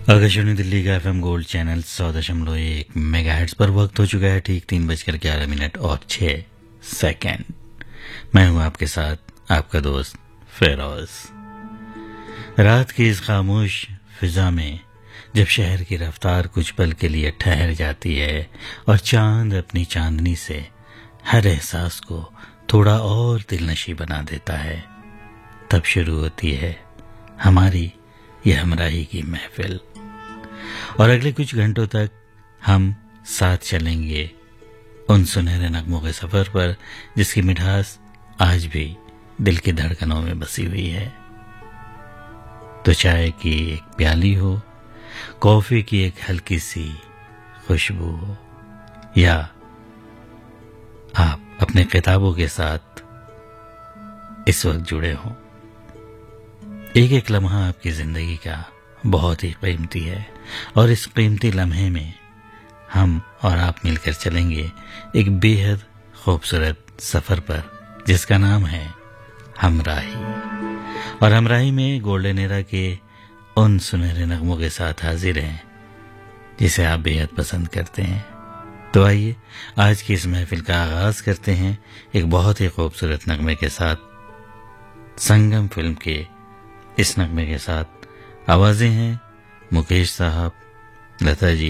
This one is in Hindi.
आकाशवाणी दिल्ली का एफएम गोल्ड चैनल 100.1 मेगाहर्ट्ज पर वक्त हो चुका है ठीक 3:11 और 6 सेकंड। मैं हूं आपके साथ आपका दोस्त फेरोज। रात की इस खामोश फिजा में जब शहर की रफ्तार कुछ पल के लिए ठहर जाती है और चांद अपनी चांदनी से हर एहसास को थोड़ा और दिलनशी बना देता है, तब शुरू होती है हमारी यह हमराही की महफिल। और अगले कुछ घंटों तक हम साथ चलेंगे उन सुनहरे नगमों के सफर पर जिसकी मिठास आज भी दिल की धड़कनों में बसी हुई है। तो चाय की एक प्याली हो, कॉफी की एक हल्की सी खुशबू हो, या आप अपने किताबों के साथ इस वक्त जुड़े हों। एक एक लम्हा आपकी जिंदगी का बहुत ही कीमती है और इस कीमती लम्हे में हम और आप मिलकर चलेंगे एक बेहद खूबसूरत सफर पर जिसका नाम है हमराही। और हमराही में गोल्डन एरा के उन सुनहरे नगमों के साथ हाजिर हैं जिसे आप बेहद पसंद करते हैं। तो आइए आज की इस महफिल का आगाज करते हैं एक बहुत ही खूबसूरत नगमे के साथ। संगम फिल्म के इस नगमे के साथ आवाजें हैं मुकेश साहब, लता जी,